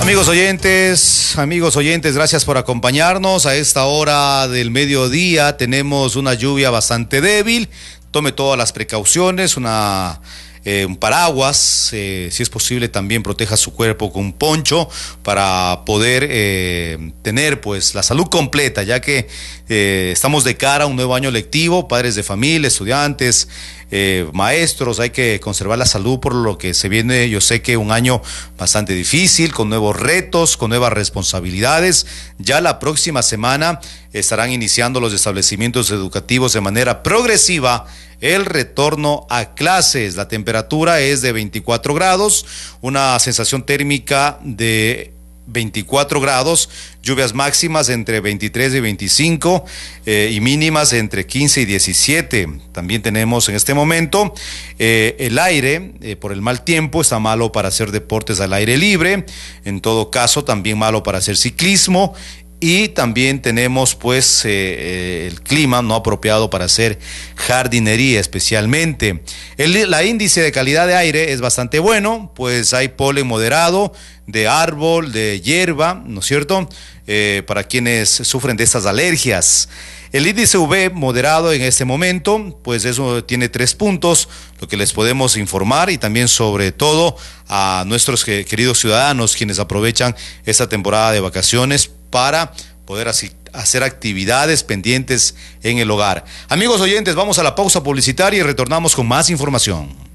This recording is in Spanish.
Amigos oyentes, gracias por acompañarnos. A esta hora del mediodía tenemos una lluvia bastante débil. Tome todas las precauciones, un paraguas, si es posible también proteja su cuerpo con un poncho para poder tener pues la salud completa, ya que estamos de cara a un nuevo año lectivo. Padres de familia, estudiantes, maestros, hay que conservar la salud por lo que se viene. Yo sé que un año bastante difícil, con nuevos retos, con nuevas responsabilidades. Ya la próxima semana estarán iniciando los establecimientos educativos de manera progresiva el retorno a clases. La temperatura es de 24 grados, una sensación térmica de 24 grados, lluvias máximas entre 23 y 25 y mínimas entre 15 y 17. También tenemos en este momento el aire, por el mal tiempo, está malo para hacer deportes al aire libre, en todo caso también malo para hacer ciclismo. Y también tenemos pues el clima no apropiado para hacer jardinería especialmente. La índice de calidad de aire es bastante bueno, pues hay polen moderado de árbol, de hierba, ¿no es cierto? Para quienes sufren de estas alergias. El índice UV moderado en este momento, pues eso tiene 3 puntos, lo que les podemos informar, y también sobre todo a nuestros queridos ciudadanos quienes aprovechan esta temporada de vacaciones para poder hacer actividades pendientes en el hogar. Amigos oyentes, vamos a la pausa publicitaria y retornamos con más información.